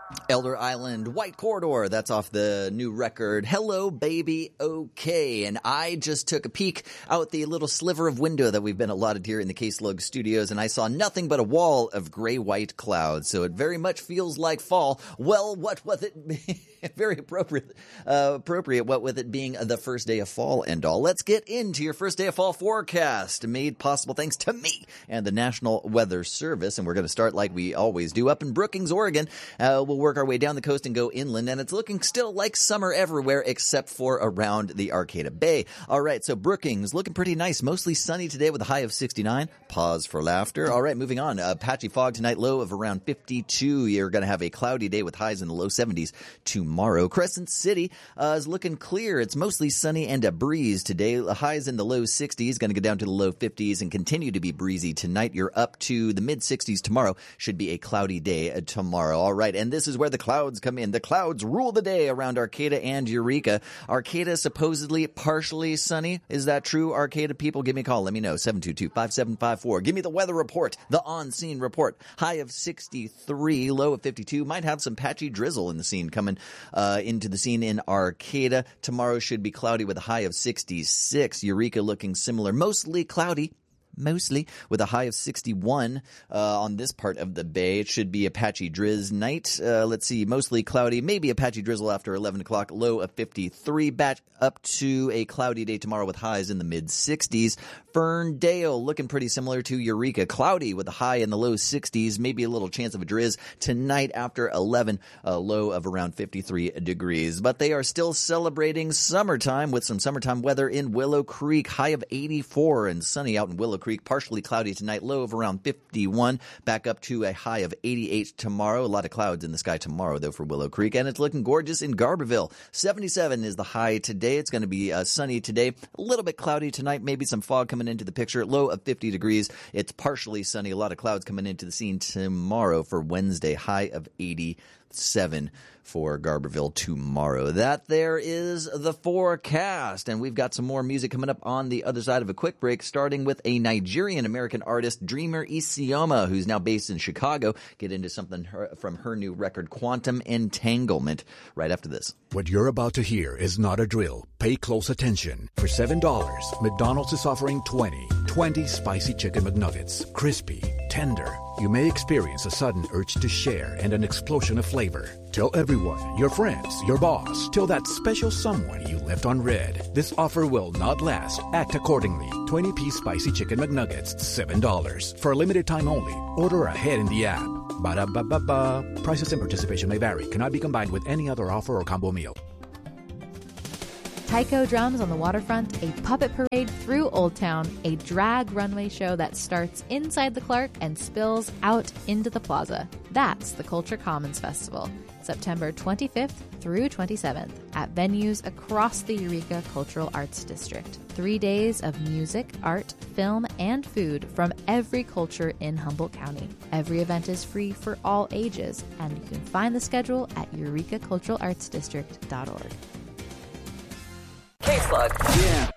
Elder Island, White Corridor, that's off the new record, Hello Baby OK. And I just took a peek out the little sliver of window that we've been allotted here in the K-Slug studios, and I saw nothing but a wall of gray-white clouds, so it very much feels like fall. Well, what with it very appropriate, what with it being the first day of fall and all. Let's get into your first day of fall forecast, made possible thanks to me and the National Weather Service, and we're going to start like we always do up in Brookings, Oregon. We'll work our way down the coast and go inland, and it's looking still like summer everywhere except for around the Arcata Bay. All right, so Brookings looking pretty nice, mostly sunny today with a high of 69. Pause for laughter. All right, moving on. Patchy fog tonight, low of around 52. You're going to have a cloudy day with highs in the low 70s tomorrow. Crescent City is looking clear. It's mostly sunny and a breeze today. Highs in the low 60s, going to go down to the low 50s and continue to be breezy tonight. You're up to the mid 60s tomorrow. Should be a cloudy day tomorrow. All right, and this is where the clouds come in. The clouds rule the day around Arcata and Eureka. Arcata supposedly partially sunny. Is that true, Arcata people? Give me a call. Let me know. 722-5754. Give me the weather report, the on-scene report. High of 63, low of 52. Might have some patchy drizzle in the scene coming into the scene in Arcata. Tomorrow should be cloudy with a high of 66. Eureka looking similar. Mostly cloudy. Mostly with a high of 61 on this part of the bay. It should be a patchy drizz night. Let's see, mostly cloudy, maybe a patchy drizzle after 11 o'clock, low of 53. Back up to a cloudy day tomorrow with highs in the mid-60s. Ferndale looking pretty similar to Eureka. Cloudy with a high in the low 60s, maybe a little chance of a drizz tonight after 11, a low of around 53 degrees. But they are still celebrating summertime with some summertime weather in Willow Creek. High of 84 and sunny out in Willow Creek. Partially cloudy tonight, low of around 51. Back up to a high of 88 tomorrow. A lot of clouds in the sky tomorrow, though, for Willow Creek. And it's looking gorgeous in Garberville. 77 is the high today. It's going to be sunny today. A little bit cloudy tonight. Maybe some fog coming into the picture. Low of 50 degrees. It's partially sunny. A lot of clouds coming into the scene tomorrow for Wednesday. High of 87 for Garberville tomorrow. That there is the forecast. And we've got some more music coming up on the other side of a quick break, starting with a Nigerian-American artist, Dreamer Isioma, who's now based in Chicago. Get into something from her new record, Quantum Entanglement, right after this. What you're about to hear is not a drill. Pay close attention. For $7, McDonald's is offering 20 spicy chicken McNuggets. Crispy, tender. You may experience a sudden urge to share and an explosion of flavor. Tell everyone, your friends, your boss, tell that special someone you left on red. This offer will not last. Act accordingly. 20-piece spicy chicken McNuggets, $7. For a limited time only. Order ahead in the app. Ba-da-ba-ba-ba. Prices and participation may vary. Cannot be combined with any other offer or combo meal. Taiko Drums on the Waterfront, a puppet parade through Old Town, a drag runway show that starts inside the Clark and spills out into the plaza. That's the Culture Commons Festival, September 25th through 27th at venues across the Eureka Cultural Arts District. 3 days of music, art, film, and food from every culture in Humboldt County. Every event is free for all ages, and you can find the schedule at eurekaculturalartsdistrict.org. K-Slug. Yeah.